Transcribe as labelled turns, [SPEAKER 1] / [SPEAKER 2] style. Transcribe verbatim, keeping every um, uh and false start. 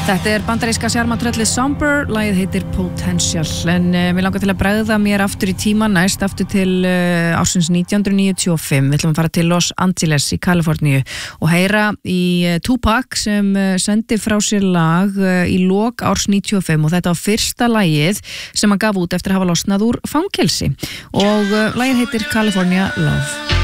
[SPEAKER 1] Þetta er bandaríska sjarmatröllið Somber, lagið heitir Potential, en uh, mér langar til að bregða mér aftur í tíma næst, aftur til uh, ársins nítján hundruð níutíu og fimm. Við ætlum að fara til Los Angeles í Kaliforníu og heyra í uh, Tupac sem uh, sendi frá sér lag uh, í lok árs níutíu og fimm og þetta var fyrsta lagið sem hann gaf út eftir að hafa losnað úr fangelsi og uh, lagið heitir California Love.